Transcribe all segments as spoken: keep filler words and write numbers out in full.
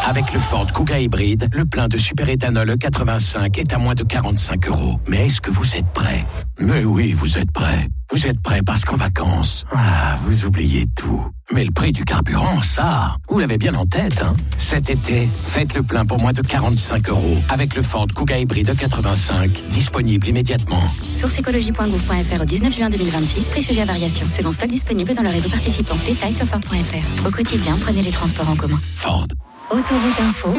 Avec le Ford Kuga hybride, le plein de super-éthanol E quatre-vingt-cinq est à moins de quarante-cinq euros. Mais est-ce que vous êtes prêts ? Mais oui, vous êtes prêts. Vous êtes prêts parce qu'en vacances, ah, vous oubliez tout. Mais le prix du carburant, ça, vous l'avez bien en tête, hein ? Cet été, faites le plein pour moins de quarante-cinq euros avec le Ford Kuga hybride E quatre-vingt-cinq, disponible immédiatement. Source écologie point gouv point f r au dix-neuf juin deux mille vingt-six, prix sujet à variation, selon stock disponible dans le réseau participant. Détails sur ford point f r. Au quotidien, prenez les transports en commun. Ford. Autoroute Info.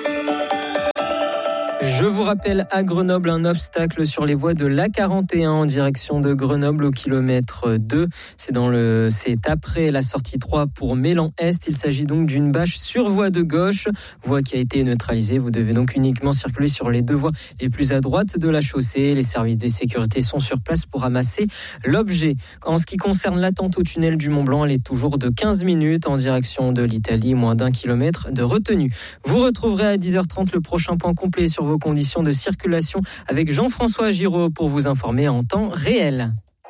Je vous rappelle à Grenoble un obstacle sur les voies de l'A quarante et un en direction de Grenoble au kilomètre deux. C'est, dans le, c'est après la sortie trois pour Mélan-Est. Il s'agit donc d'une bâche sur voie de gauche, voie qui a été neutralisée. Vous devez donc uniquement circuler sur les deux voies les plus à droite de la chaussée. Les services de sécurité sont sur place pour ramasser l'objet. En ce qui concerne l'attente au tunnel du Mont-Blanc, elle est toujours de quinze minutes en direction de l'Italie, moins d'un kilomètre de retenue. Vous retrouverez à dix heures trente le prochain point complet sur vos conditions de circulation avec Jean-François Giraud pour vous informer en temps réel.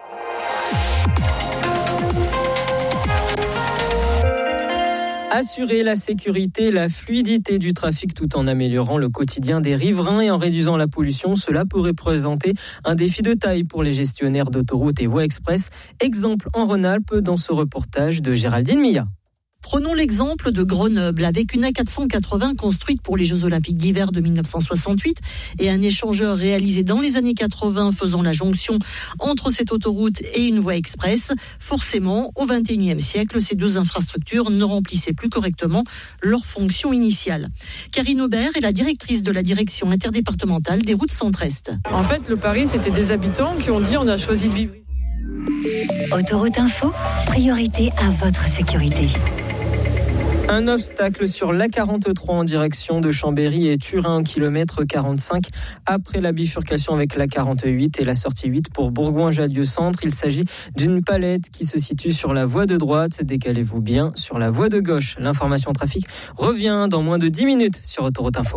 Assurer la sécurité, la fluidité du trafic tout en améliorant le quotidien des riverains et en réduisant la pollution, cela pourrait présenter un défi de taille pour les gestionnaires d'autoroutes et voies express. Exemple en Rhône-Alpes dans ce reportage de Géraldine Millat. Prenons l'exemple de Grenoble, avec une A quatre cent quatre-vingts construite pour les Jeux Olympiques d'hiver de dix-neuf cent soixante-huit et un échangeur réalisé dans les années quatre-vingts faisant la jonction entre cette autoroute et une voie express. Forcément, au vingt et unième siècle, ces deux infrastructures ne remplissaient plus correctement leur fonction initiale. Karine Aubert est la directrice de la direction interdépartementale des routes centre-est. En fait, le pari, c'était des habitants qui ont dit on a choisi de vivre. Autoroute Info, priorité à votre sécurité. Un obstacle sur l'A quarante-trois en direction de Chambéry et Turin au kilomètre quarante-cinq après la bifurcation avec l'A quarante-huit et la sortie huit pour Bourgoin-Jallieu Centre. Il s'agit d'une palette qui se situe sur la voie de droite. Décalez-vous bien sur la voie de gauche. L'information trafic revient dans moins de dix minutes sur Autoroute Info.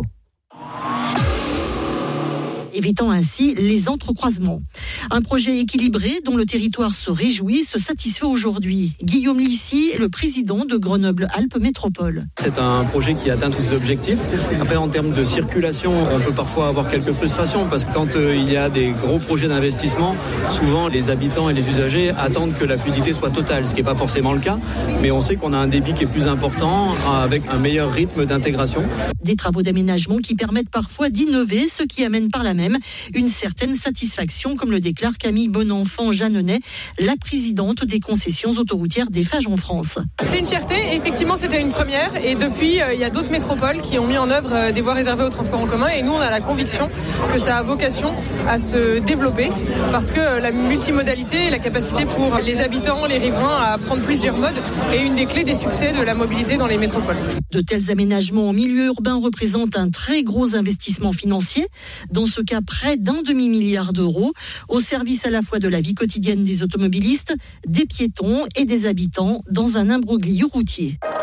Évitant ainsi les entrecroisements. Un projet équilibré dont le territoire se réjouit, se satisfait aujourd'hui. Guillaume Lissy est le président de Grenoble-Alpes Métropole. C'est un projet qui atteint tous ses objectifs. Après, en termes de circulation, on peut parfois avoir quelques frustrations parce que quand euh, il y a des gros projets d'investissement, souvent les habitants et les usagers attendent que la fluidité soit totale, ce qui n'est pas forcément le cas. Mais on sait qu'on a un débit qui est plus important avec un meilleur rythme d'intégration. Des travaux d'aménagement qui permettent parfois d'innover, ce qui amène par là même une certaine satisfaction, comme le déclare Camille Bonenfant-Jeanneney, la présidente des concessions autoroutières d'Eiffage en France. C'est une fierté, effectivement c'était une première et depuis euh, il y a d'autres métropoles qui ont mis en œuvre euh, des voies réservées au transport en commun et nous on a la conviction que ça a vocation à se développer parce que euh, la multimodalité et la capacité pour les habitants, les riverains à prendre plusieurs modes est une des clés des succès de la mobilité dans les métropoles. De tels aménagements en milieu urbain représentent un très gros investissement financier, dans ce cas près d'un demi-milliard d'euros, au service à la fois de la vie quotidienne des automobilistes, des piétons et des habitants dans un imbroglio routier.